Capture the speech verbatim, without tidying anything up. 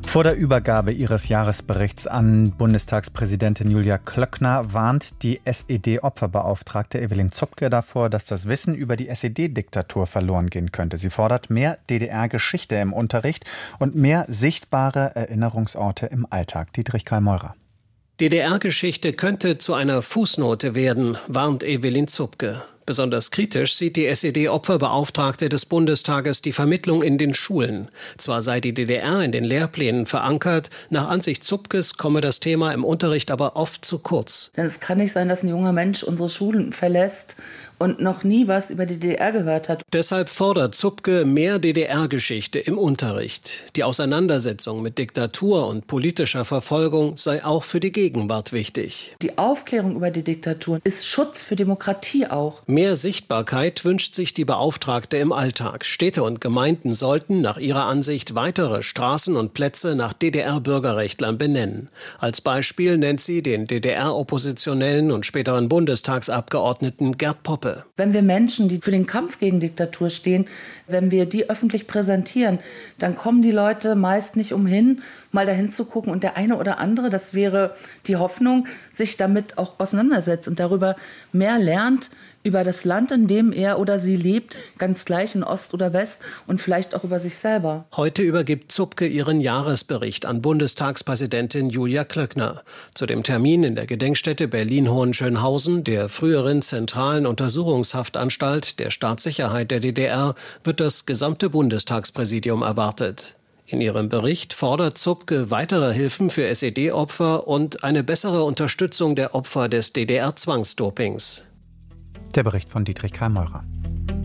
Vor der Übergabe ihres Jahresberichts an Bundestagspräsidentin Julia Klöckner warnt die S E D-Opferbeauftragte Evelyn Zupke davor, dass das Wissen über die S E D-Diktatur verloren gehen könnte. Sie fordert mehr D D R-Geschichte im Unterricht und mehr sichtbare Erinnerungsorte im Alltag. Dietrich Karl Meurer. D D R-Geschichte könnte zu einer Fußnote werden, warnt Evelyn Zupke. Besonders kritisch sieht die S E D-Opferbeauftragte des Bundestages die Vermittlung in den Schulen. Zwar sei die D D R in den Lehrplänen verankert, nach Ansicht Zupkes komme das Thema im Unterricht aber oft zu kurz. Denn es kann nicht sein, dass ein junger Mensch unsere Schulen verlässt und noch nie was über die D D R gehört hat. Deshalb fordert Zupke mehr D D R-Geschichte im Unterricht. Die Auseinandersetzung mit Diktatur und politischer Verfolgung sei auch für die Gegenwart wichtig. Die Aufklärung über die Diktatur ist Schutz für Demokratie auch. Mehr Sichtbarkeit wünscht sich die Beauftragte im Alltag. Städte und Gemeinden sollten nach ihrer Ansicht weitere Straßen und Plätze nach D D R-Bürgerrechtlern benennen. Als Beispiel nennt sie den D D R-Oppositionellen und späteren Bundestagsabgeordneten Gerd Poppe. Wenn wir Menschen, die für den Kampf gegen Diktatur stehen, wenn wir die öffentlich präsentieren, dann kommen die Leute meist nicht umhin, mal dahin zu gucken und der eine oder andere, das wäre die Hoffnung, sich damit auch auseinandersetzt und darüber mehr lernt, über das Land, in dem er oder sie lebt, ganz gleich in Ost oder West und vielleicht auch über sich selber. Heute übergibt Zupke ihren Jahresbericht an Bundestagspräsidentin Julia Klöckner. Zu dem Termin in der Gedenkstätte Berlin-Hohenschönhausen, der früheren zentralen Untersuchungshaftanstalt der Staatssicherheit der D D R, wird das gesamte Bundestagspräsidium erwartet. In ihrem Bericht fordert Zupke weitere Hilfen für S E D-Opfer und eine bessere Unterstützung der Opfer des D D R-Zwangsdopings. Der Bericht von Dietrich Karl Meurer.